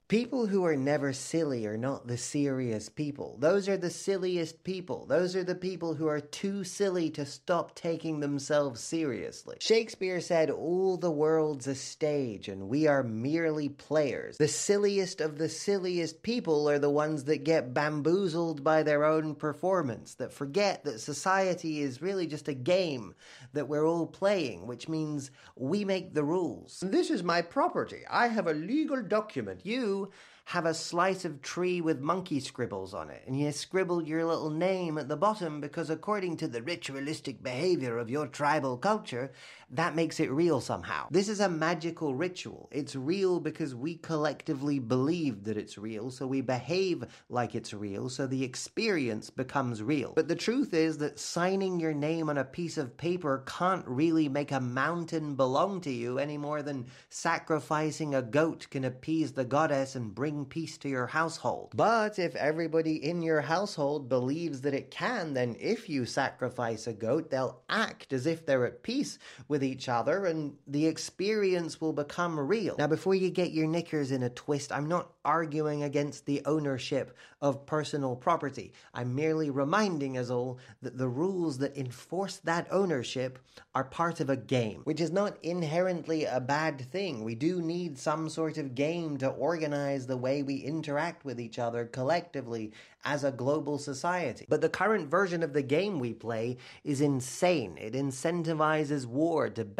People who are never silly are not the serious people. Those are the silliest people. Those are the people who are too silly to stop taking themselves seriously. Shakespeare said, "All the world's a stage and we are merely players." The silliest of the silliest people are the ones that get bamboozled by their own performance, that forget that society is really just a game that we're all playing, which means we make the rules. This is my property. I have a legal document. You have a slice of tree with monkey scribbles on it, and you scribble your little name at the bottom because according to the ritualistic behavior of your tribal culture, that makes it real somehow. This is a magical ritual. It's real because we collectively believe that it's real, so we behave like it's real, so the experience becomes real. But the truth is that signing your name on a piece of paper can't really make a mountain belong to you any more than sacrificing a goat can appease the goddess and bring peace to your household. But if everybody in your household believes that it can, then if you sacrifice a goat, they'll act as if they're at peace with each other and the experience will become real. Now, before you get your knickers in a twist, I'm not arguing against the ownership of personal property. I'm merely reminding us all that the rules that enforce that ownership are part of a game, which is not inherently a bad thing. We do need some sort of game to organize the way we interact with each other collectively as a global society. But the current version of the game we play is insane. It incentivizes war to